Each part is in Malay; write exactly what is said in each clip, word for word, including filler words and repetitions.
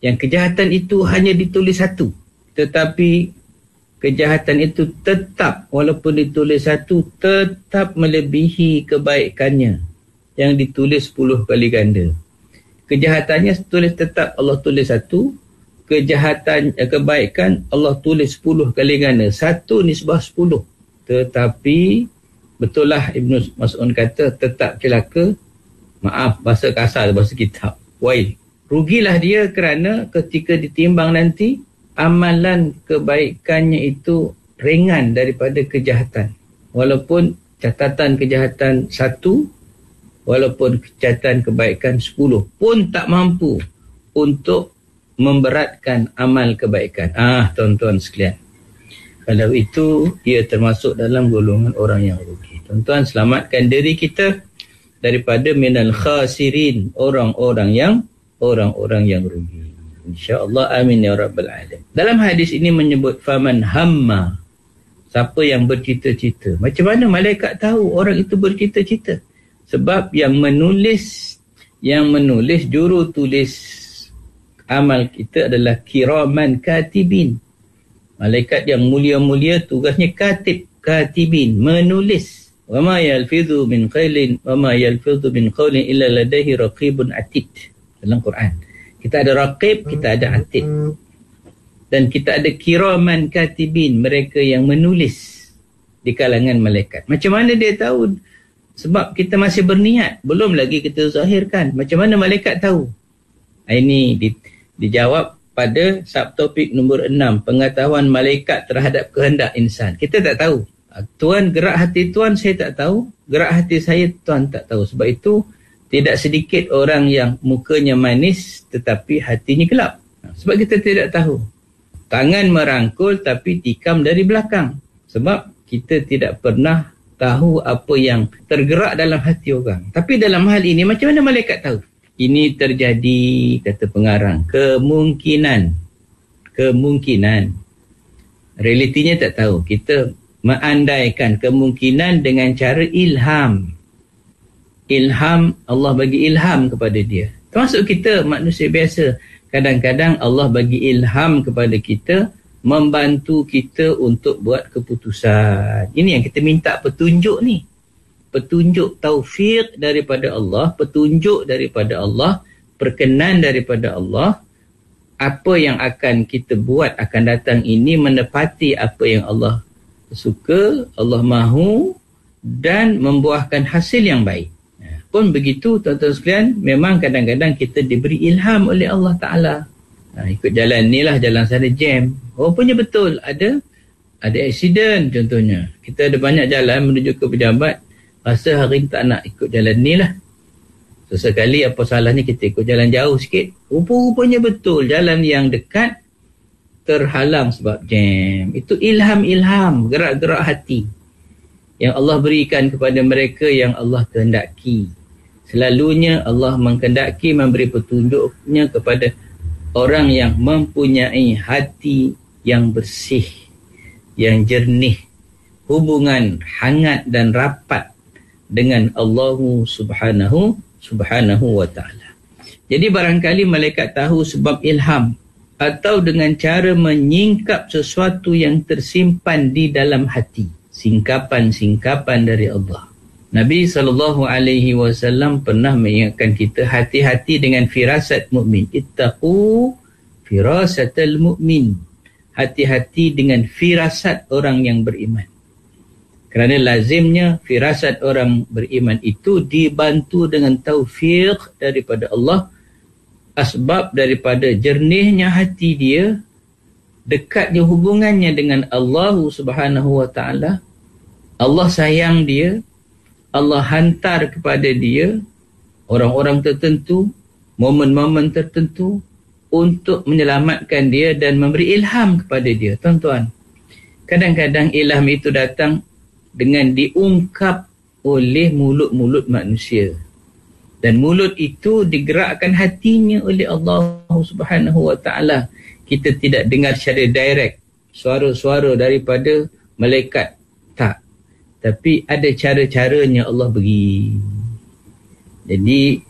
Yang kejahatan itu hanya ditulis satu, tetapi kejahatan itu tetap, walaupun ditulis satu, tetap melebihi kebaikannya yang ditulis sepuluh kali ganda. Kejahatannya tulis tetap Allah tulis satu, kejahatan eh, kebaikan Allah tulis sepuluh kali ganda. Satu nisbah sepuluh. Tetapi betul lah Ibnu Mas'ud kata tetap celaka. Maaf bahasa kasar, bahasa kitab. Wail. Rugilah dia kerana ketika ditimbang nanti, amalan kebaikannya itu ringan daripada kejahatan. Walaupun catatan kejahatan satu, walaupun catatan kebaikan sepuluh, pun tak mampu untuk memberatkan amal kebaikan. Ah, tuan-tuan sekalian. Kalau itu, ia termasuk dalam golongan orang yang rugi. Tuan-tuan, selamatkan diri kita daripada minal khasirin, orang-orang yang orang-orang yang rugi. InsyaAllah, amin ya rabbal alamin. Dalam hadis ini menyebut faman hamma, siapa yang bercita-cita. Macam mana malaikat tahu orang itu bercita-cita? Sebab yang menulis yang menulis juru tulis amal kita adalah kiraman katibin. Malaikat yang mulia-mulia tugasnya katib, katibin, menulis. Wa ma yalfidhu min qailin wa ma yalfidhu min qaulin illa ladaihi raqibun atid. Dalam Quran kita ada raqib, kita ada atid, dan kita ada kiraman katibin, mereka yang menulis di kalangan malaikat. Macam mana dia tahu? Sebab kita masih berniat, belum lagi kita zahirkan. Macam mana malaikat tahu? Ini di, dijawab pada subtopik nombor enam, pengetahuan malaikat terhadap kehendak insan. Kita tak tahu. Tuan gerak hati Tuan, saya tak tahu. Gerak hati saya, Tuan tak tahu. Sebab itu tidak sedikit orang yang mukanya manis tetapi hatinya gelap. Sebab kita tidak tahu. Tangan merangkul tapi tikam dari belakang. Sebab kita tidak pernah tahu apa yang tergerak dalam hati orang. Tapi dalam hal ini, macam mana malaikat tahu? Ini terjadi, kata pengarang, kemungkinan. Kemungkinan. Realitinya tak tahu. Kita mengandaikan kemungkinan dengan cara ilham. Ilham, Allah bagi ilham kepada dia. Termasuk kita manusia biasa. Kadang-kadang Allah bagi ilham kepada kita, membantu kita untuk buat keputusan. Ini yang kita minta petunjuk ni. Petunjuk taufik daripada Allah, petunjuk daripada Allah, perkenan daripada Allah. Apa yang akan kita buat akan datang ini menepati apa yang Allah suka, Allah mahu, dan membuahkan hasil yang baik. Pun begitu, tuan-tuan sekalian, memang kadang-kadang kita diberi ilham oleh Allah Ta'ala. Nah, ikut jalan ni lah, jalan sana jam. Rupanya betul, ada ada accident contohnya. Kita ada banyak jalan menuju ke pejabat, rasa hari ni tak nak ikut jalan ni lah. Sesekali apa salahnya kita ikut jalan jauh sikit. Rupa-rupanya betul, jalan yang dekat terhalang sebab jam. Itu ilham-ilham, gerak-gerak hati yang Allah berikan kepada mereka yang Allah kehendaki. Selalunya Allah menghendaki memberi petunjuknya kepada orang yang mempunyai hati yang bersih, yang jernih, hubungan hangat dan rapat dengan Allah subhanahu subhanahu wa ta'ala. Jadi barangkali malaikat tahu sebab ilham atau dengan cara menyingkap sesuatu yang tersimpan di dalam hati. Singkapan-singkapan dari Allah. Nabi sallallahu alaihi wasallam pernah mengingatkan kita, hati-hati dengan firasat mukmin. Ittaqu firasatal mukmin. Hati-hati dengan firasat orang yang beriman. Kerana lazimnya firasat orang beriman itu dibantu dengan taufik daripada Allah, asbab daripada jernihnya hati dia, dekatnya hubungannya dengan Allah subhanahu wa ta'ala. Allah sayang dia, Allah hantar kepada dia orang-orang tertentu, momen-momen tertentu untuk menyelamatkan dia dan memberi ilham kepada dia. Tuan-tuan, kadang-kadang ilham itu datang dengan diungkap oleh mulut-mulut manusia. Dan mulut itu digerakkan hatinya oleh Allah subhanahu wa ta'ala. Kita tidak dengar secara direct suara-suara daripada malaikat. Tak. Tapi ada cara-caranya Allah beri. Jadi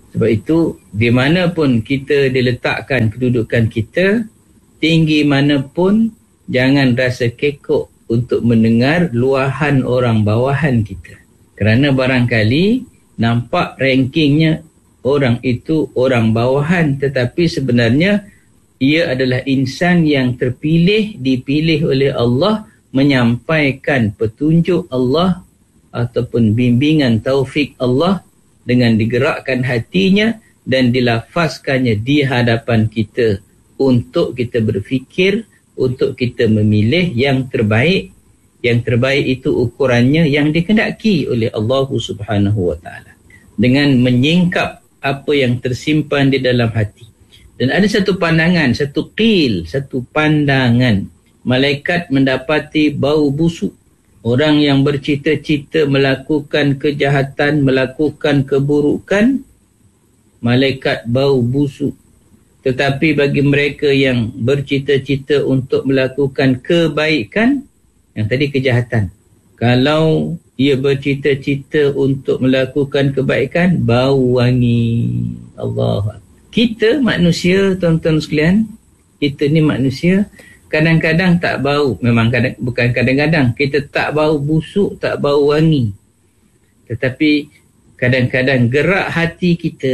Sebab itu, di mana pun kita diletakkan kedudukan kita, tinggi mana pun, jangan rasa kekok untuk mendengar luahan orang bawahan kita. Kerana barangkali nampak rankingnya orang itu orang bawahan, tetapi sebenarnya ia adalah insan yang terpilih, dipilih oleh Allah, menyampaikan petunjuk Allah ataupun bimbingan taufik Allah dengan digerakkan hatinya dan dilafazkannya di hadapan kita untuk kita berfikir, untuk kita memilih yang terbaik. Yang terbaik itu ukurannya yang dikehendaki oleh Allah Subhanahu Wa Taala dengan menyingkap apa yang tersimpan di dalam hati. Dan ada satu pandangan, satu qil, satu pandangan, malaikat mendapati bau busuk. Orang yang bercita-cita melakukan kejahatan, melakukan keburukan, malaikat bau busuk. Tetapi bagi mereka yang bercita-cita untuk melakukan kebaikan, yang tadi kejahatan, kalau ia bercita-cita untuk melakukan kebaikan, bau wangi. Allah. Kita manusia, tuan-tuan sekalian, kita ni manusia, kadang-kadang tak bau. Memang kadang, bukan kadang-kadang, kita tak bau busuk, tak bau wangi. Tetapi kadang-kadang gerak hati kita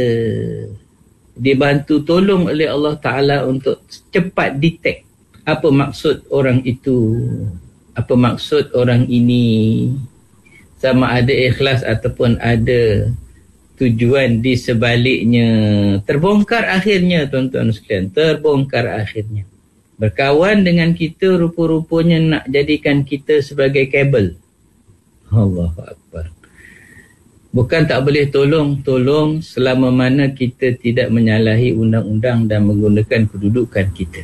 dibantu tolong oleh Allah Ta'ala untuk cepat detect apa maksud orang itu, apa maksud orang ini, sama ada ikhlas ataupun ada tujuan di sebaliknya. Terbongkar akhirnya, tuan-tuan sekalian, terbongkar akhirnya. Berkawan dengan kita rupa-rupanya nak jadikan kita sebagai kabel. Allahu Akbar. Bukan tak boleh tolong, tolong selama mana kita tidak menyalahi undang-undang dan menggunakan kedudukan kita.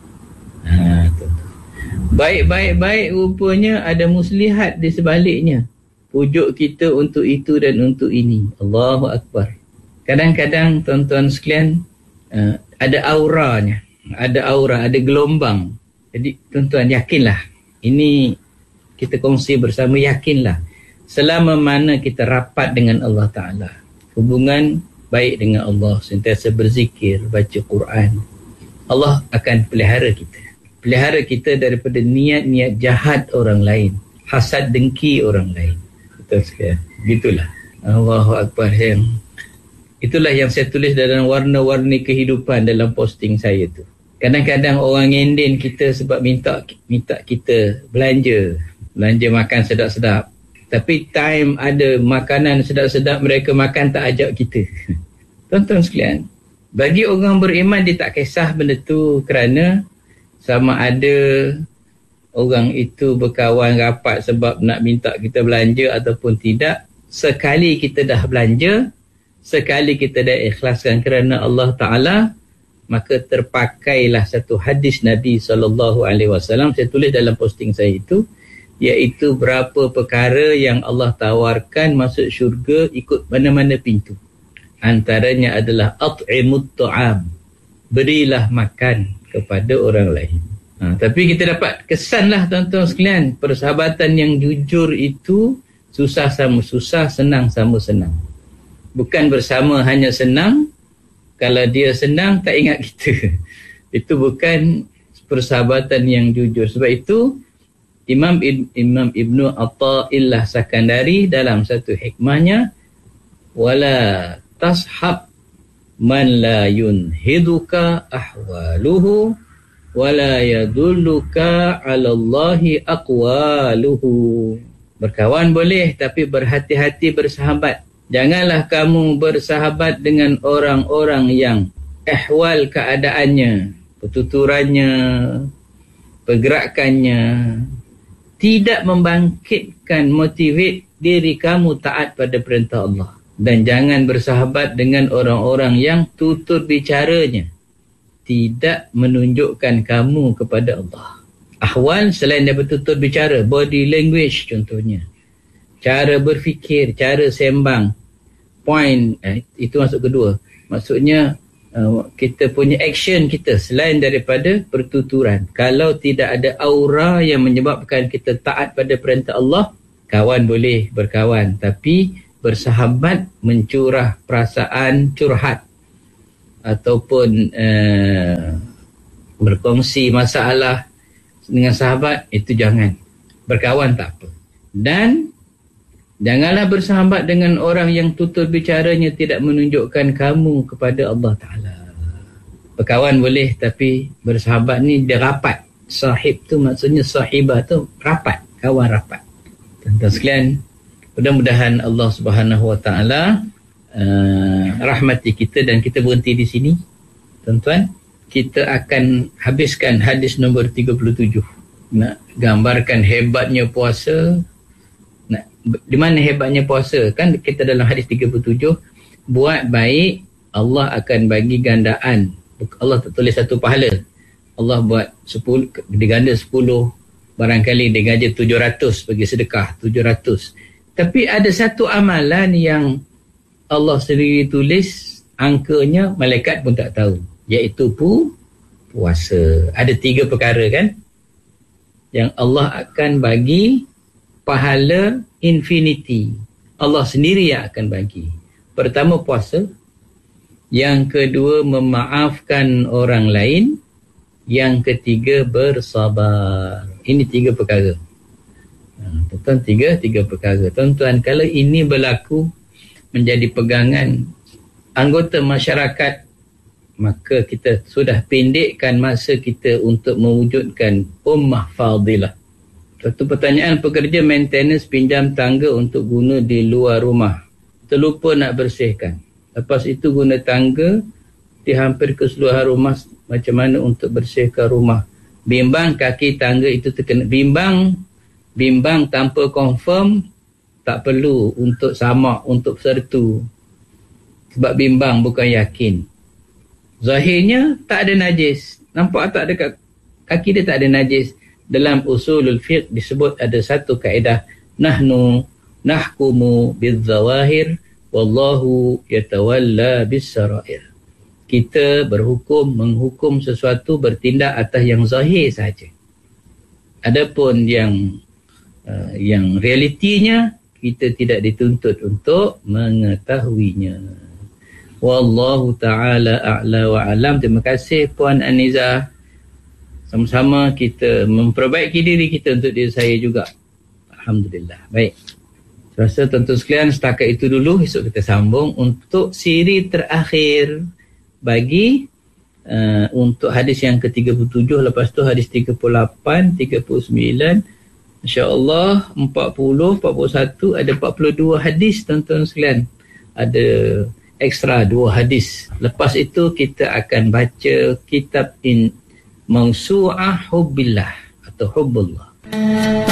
Ha, baik-baik-baik rupanya ada muslihat di sebaliknya. Pujuk kita untuk itu dan untuk ini. Allahu Akbar. Kadang-kadang tuan-tuan sekalian, uh, ada auranya. Ada aura, ada gelombang. Jadi tuan-tuan yakinlah. Ini kita kongsi bersama, yakinlah. Selama mana kita rapat dengan Allah Ta'ala, hubungan baik dengan Allah, sentiasa berzikir, baca Quran, Allah akan pelihara kita. Pelihara kita daripada niat-niat jahat orang lain, hasad dengki orang lain. Betul sekali. Begitulah. Allahu Akbar. Yang itulah yang saya tulis dalam warna-warni kehidupan dalam posting saya tu. Kadang-kadang orang ngenden kita sebab minta minta kita belanja, belanja makan sedap-sedap. Tapi time ada makanan sedap-sedap, mereka makan tak ajak kita. Tuan-tuan sekalian, bagi orang beriman dia tak kisah benda tu, kerana sama ada orang itu berkawan rapat sebab nak minta kita belanja ataupun tidak. Sekali kita dah belanja, sekali kita dah ikhlaskan kerana Allah Ta'ala, maka terpakailah satu hadis Nabi sallallahu alaihi wasallam. Saya tulis dalam posting saya itu, iaitu berapa perkara yang Allah tawarkan masuk syurga ikut mana-mana pintu. Antaranya adalah at'imut ta'am, berilah makan kepada orang lain. Ha, tapi kita dapat kesanlah tuan-tuan sekalian, persahabatan yang jujur itu susah sama susah, senang sama senang. Bukan bersama hanya senang, kalau dia senang tak ingat kita. Itu bukan persahabatan yang jujur. Sebab itu Imam Imam Ibnu Atha'illah Sakandari dalam satu hikmahnya, wala tashab man la yunhiduka ahwaluhu wala yadulluka 'ala Allahi aqwaluhu. Berkawan boleh, tapi berhati-hati bersahabat. Janganlah kamu bersahabat dengan orang-orang yang ahwal keadaannya, pertuturannya, pergerakannya tidak membangkitkan, motivate diri kamu taat pada perintah Allah. Dan jangan bersahabat dengan orang-orang yang tutur bicaranya tidak menunjukkan kamu kepada Allah. Ahwal selain daripada tutur bicara, body language contohnya, cara berfikir, cara sembang, point, eh, itu masuk kedua. Maksudnya Uh, kita punya action kita selain daripada pertuturan. Kalau tidak ada aura yang menyebabkan kita taat pada perintah Allah, kawan boleh berkawan, tapi bersahabat mencurah perasaan curhat ataupun uh, berkongsi masalah dengan sahabat, itu jangan. Berkawan tak apa. Dan janganlah bersahabat dengan orang yang tutur bicaranya tidak menunjukkan kamu kepada Allah Ta'ala. Berkawan boleh, tapi bersahabat ni dia rapat. Sahib tu maksudnya sahibah tu rapat, kawan rapat. Tuan-tuan sekalian, mudah-mudahan Allah Subhanahu Wa Ta'ala uh, rahmati kita dan kita berhenti di sini. Tuan-tuan, kita akan habiskan hadis nombor tiga puluh tujuh. Nak gambarkan hebatnya puasa. Nak, di mana hebatnya puasa? Kan kita dalam hadis tiga puluh tujuh, buat baik, Allah akan bagi gandaan. Allah tak tulis satu pahala. Allah buat sepuluh, diganda sepuluh, barangkali digaji tujuh ratus bagi sedekah, tujuh ratus. Tapi ada satu amalan yang Allah sendiri tulis, angkanya malaikat pun tak tahu, iaitu pu, puasa. Ada tiga perkara kan, yang Allah akan bagi pahala infinity. Allah sendiri yang akan bagi. Pertama, puasa. Yang kedua, memaafkan orang lain. Yang ketiga, bersabar. Ini tiga perkara. Tuan-tuan, tiga, tiga perkara. Tuan-tuan, kalau ini berlaku menjadi pegangan anggota masyarakat, maka kita sudah pendekkan masa kita untuk mewujudkan ummah fadilah. Satu pertanyaan, pekerja maintenance pinjam tangga untuk guna di luar rumah, terlupa nak bersihkan. Lepas itu guna tangga di hampir keseluruhan rumah, macam mana untuk bersihkan rumah? Bimbang kaki tangga itu terkena. Bimbang, bimbang tanpa confirm, tak perlu untuk samak, untuk sertu. Sebab bimbang bukan yakin. Zahirnya tak ada najis. Nampak tak, dekat kaki dia tak ada najis. Dalam usulul fiqh disebut ada satu kaedah, nahnu nahkumu bizzawahir wallahu yatawalla bis-sarair. Kita berhukum, menghukum sesuatu, bertindak atas yang zahir saja. Adapun yang uh, yang realitinya, kita tidak dituntut untuk mengetahuinya. Wallahu ta'ala a'la wa alam. Terima kasih Puan Aniza. Sama-sama kita memperbaiki diri kita untuk diri saya juga. Alhamdulillah. Baik. Saya rasa tuan-tuan sekalian, setakat itu dulu. Esok kita sambung untuk siri terakhir bagi uh, untuk hadis yang ke tiga puluh tujuh. Lepas tu hadis tiga puluh lapan, tiga puluh sembilan, insya-Allah empat puluh, empat puluh satu, ada empat puluh dua hadis tuan-tuan sekalian. Ada ekstra dua hadis. Lepas itu kita akan baca kitab in Mawsu'ah Hubbillah atau Hubbullah.